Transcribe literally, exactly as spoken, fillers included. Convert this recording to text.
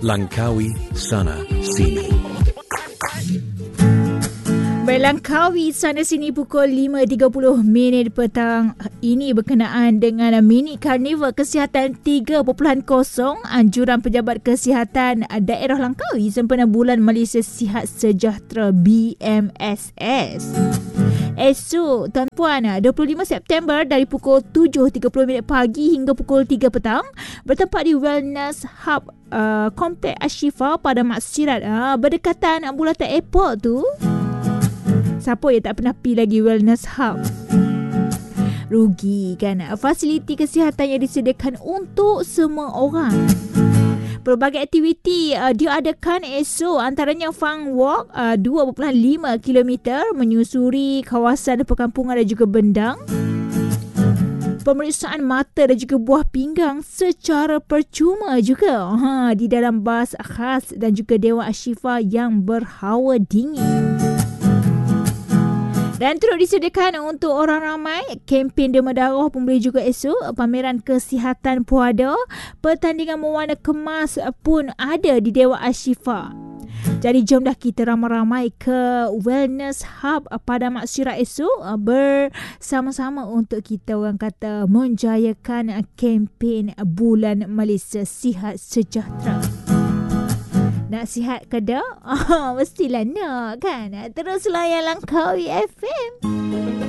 Langkawi sana sini. Berlangkawi sana sini pukul lima tiga puluh minit petang ini berkenaan dengan mini karnival kesihatan tiga titik kosong anjuran Pejabat Kesihatan Daerah Langkawi sempena Bulan Malaysia Sihat Sejahtera B M S S. Esok tuan-puan dua puluh lima September dari pukul tujuh tiga puluh minit pagi hingga pukul tiga petang bertempat di Wellness Hub uh, Kompleks Ashifa pada Maksirat uh, berdekatan Bulatan Airport tu. Siapa yang tak pernah pergi lagi Wellness Hub? Rugi kan? Fasiliti kesihatan yang disediakan untuk semua orang. Pelbagai aktiviti uh, diadakan esok, antaranya Fun Walk uh, dua perpuluhan lima kilometer menyusuri kawasan perkampungan dan juga bendang. Pemeriksaan mata dan juga buah pinggang secara percuma juga ha, di dalam bas khas dan juga Dewan Ashifa yang berhawa dingin. Dan turut disediakan untuk orang ramai, kempen demam darah pun boleh juga esok, pameran kesihatan puada, pertandingan mewarna kemas pun ada di Dewan Ashifa. Jadi jom dah kita ramai-ramai ke Wellness Hub pada Maksirat esok bersama-sama untuk kita orang kata menjayakan kempen Bulan Malaysia Sihat Sejahtera. Nak sihat ke tak? Oh, mestilah nak kan? Terus layan Langkawi F M.